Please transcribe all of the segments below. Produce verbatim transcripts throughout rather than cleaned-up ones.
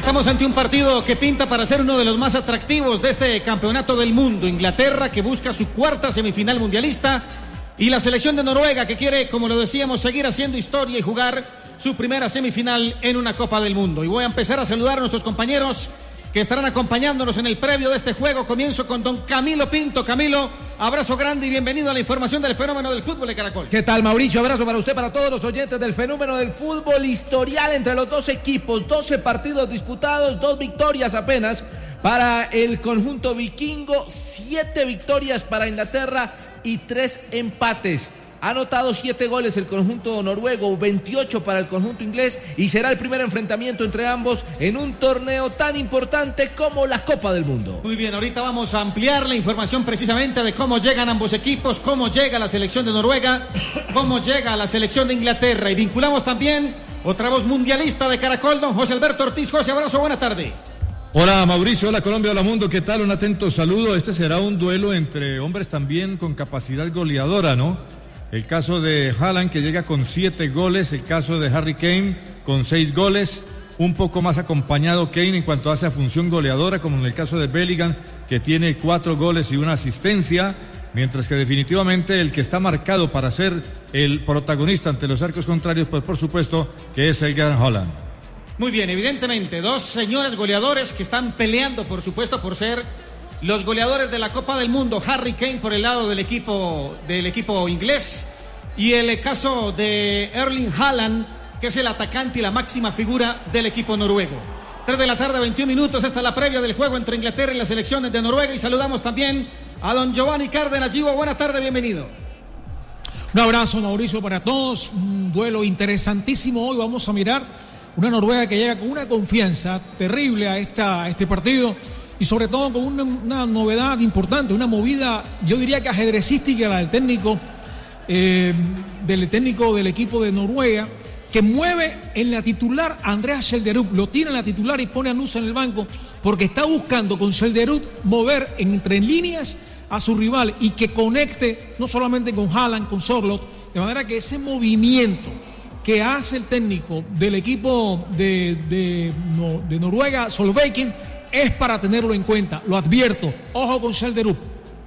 Estamos ante un partido que pinta para ser uno de los más atractivos de este campeonato del mundo. Inglaterra, que busca su cuarta semifinal mundialista, y la selección de Noruega, que quiere, como lo decíamos, seguir haciendo historia y jugar su primera semifinal en una Copa del Mundo. Y voy a empezar a saludar a nuestros compañeros que estarán acompañándonos en el previo de este juego. Comienzo con don Camilo Pinto. Camilo, abrazo grande y bienvenido a la información del fenómeno del fútbol de Caracol. ¿Qué tal, Mauricio? Abrazo para usted, para todos los oyentes del fenómeno del fútbol. Historial entre los dos equipos, doce partidos disputados, dos victorias apenas para el conjunto vikingo, siete victorias para Inglaterra y tres empates. Ha anotado siete goles el conjunto noruego, veintiocho para el conjunto inglés, y será el primer enfrentamiento entre ambos en un torneo tan importante como la Copa del Mundo. Muy bien, ahorita vamos a ampliar la información precisamente de cómo llegan ambos equipos, cómo llega la selección de Noruega, cómo llega la selección de Inglaterra, y vinculamos también otra voz mundialista de Caracol, don José Alberto Ortiz. José, abrazo, buena tarde. Hola Mauricio, hola Colombia, hola mundo, ¿qué tal? Un atento saludo. Este será un duelo entre hombres también con capacidad goleadora, ¿no? El caso de Haaland, que llega con siete goles, el caso de Harry Kane con seis goles, un poco más acompañado Kane en cuanto hace a función goleadora, como en el caso de Bellingham, que tiene cuatro goles y una asistencia, mientras que definitivamente el que está marcado para ser el protagonista ante los arcos contrarios, pues por supuesto que es el gran Haaland. Muy bien, evidentemente, dos señores goleadores que están peleando, por supuesto, por ser los goleadores de la Copa del Mundo. Harry Kane por el lado del equipo del equipo inglés, y el caso de Erling Haaland, que es el atacante y la máxima figura del equipo noruego. tres de la tarde, veintiún minutos, esta es la previa del juego entre Inglaterra y las selecciones de Noruega, y saludamos también a don Giovanni Cárdenas. Givo, buena tarde, bienvenido. Un abrazo, Mauricio, para todos. Un duelo interesantísimo hoy. Vamos a mirar una Noruega que llega con una confianza terrible a, esta, a este partido, y sobre todo con una, una novedad importante, una movida, yo diría que ajedrecística, la del técnico, eh, del técnico del equipo de Noruega, que mueve en la titular a Andreas Schjelderup, lo tira en la titular y pone a Nusa en el banco, porque está buscando con Schjelderup mover entre líneas a su rival y que conecte no solamente con Haaland, con Sørloth, de manera que ese movimiento que hace el técnico del equipo de, de, no, de Noruega, Solbakken, es para tenerlo en cuenta, lo advierto. Ojo con Schjelderup.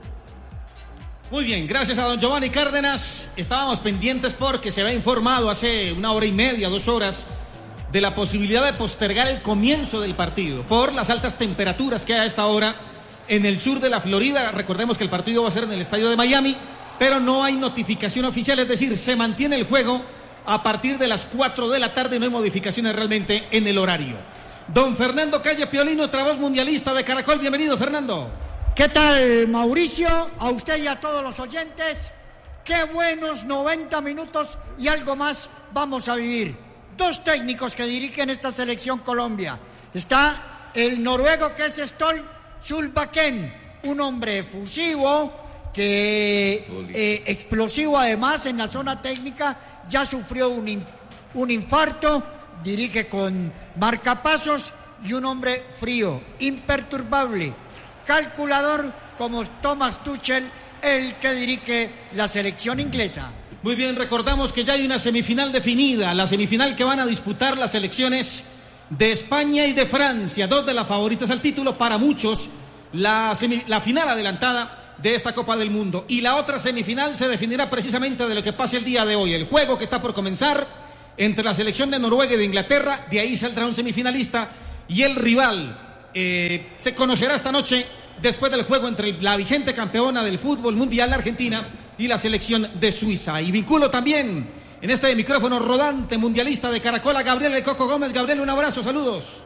Muy bien, gracias a don Giovanni Cárdenas. Estábamos pendientes porque se había informado hace una hora y media, dos horas, de la posibilidad de postergar el comienzo del partido por las altas temperaturas que hay a esta hora en el sur de la Florida. Recordemos que el partido va a ser en el estadio de Miami, pero no hay notificación oficial, es decir, se mantiene el juego a partir de las cuatro de la tarde, no hay modificaciones realmente en el horario. Don Fernando Calle Piolín, otra voz mundialista de Caracol. Bienvenido, Fernando. ¿Qué tal, Mauricio? A usted y a todos los oyentes. Qué buenos noventa minutos y algo más vamos a vivir. Dos técnicos que dirigen esta selección Colombia. Está el noruego, que es Ståle Solbakken, un hombre efusivo, que eh, explosivo además en la zona técnica, ya sufrió un, in, un infarto. Dirige con marcapasos, y un hombre frío, imperturbable, calculador, como Thomas Tuchel, el que dirige la selección inglesa. Muy bien, recordamos que ya hay una semifinal definida, la semifinal que van a disputar las selecciones de España y de Francia, dos de las favoritas al título, para muchos la, semi, la final adelantada de esta Copa del Mundo, y la otra semifinal se definirá precisamente de lo que pase el día de hoy, el juego que está por comenzar entre la selección de Noruega y de Inglaterra. De ahí saldrá un semifinalista, y el rival eh, se conocerá esta noche después del juego entre la vigente campeona del fútbol mundial, Argentina, y la selección de Suiza. Y vinculo también en este micrófono rodante mundialista de Caracol a Gabriel El Coco Gómez. Gabriel, un abrazo, saludos.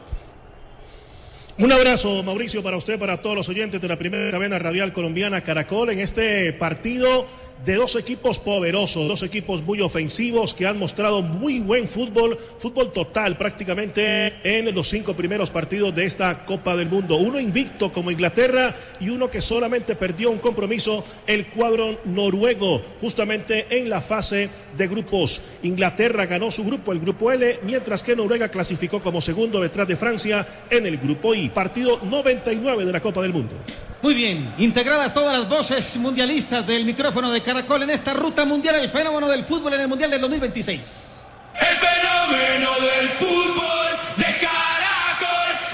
Un abrazo, Mauricio, para usted, para todos los oyentes de la primera cadena radial colombiana Caracol, en este partido de dos equipos poderosos, dos equipos muy ofensivos que han mostrado muy buen fútbol, fútbol total prácticamente en los cinco primeros partidos de esta Copa del Mundo. Uno invicto como Inglaterra y uno que solamente perdió un compromiso, el cuadro noruego, justamente en la fase de grupos. Inglaterra ganó su grupo, el grupo L, mientras que Noruega clasificó como segundo detrás de Francia en el grupo I. Partido noventa y nueve de la Copa del Mundo. Muy bien, integradas todas las voces mundialistas del micrófono de Caracol en esta ruta mundial, el fenómeno del fútbol en el Mundial del dos mil veintiséis. El fenómeno del fútbol de Caracol.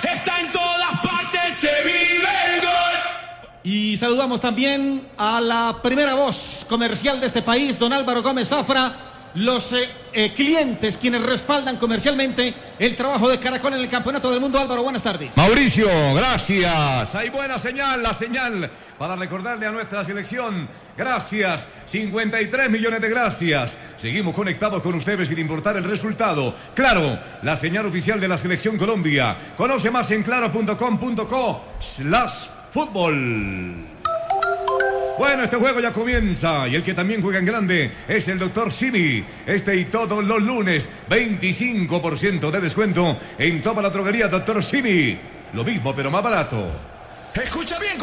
saludamos también a la primera voz comercial de este país, don Álvaro Gómez Zafra, los eh, eh, clientes quienes respaldan comercialmente el trabajo de Caracol en el Campeonato del Mundo. Álvaro, buenas tardes. Mauricio, gracias. Hay buena señal, la señal para recordarle a nuestra selección. Gracias, cincuenta y tres millones de gracias. Seguimos conectados con ustedes sin importar el resultado. Claro, la señal oficial de la Selección Colombia. Conoce más en claro punto com punto co slash fútbol. Bueno, este juego ya comienza y el que también juega en grande es el doctor Simi. Este y todos los lunes, veinticinco por ciento de descuento en toda la droguería doctor Simi. Lo mismo, pero más barato. Escucha bien,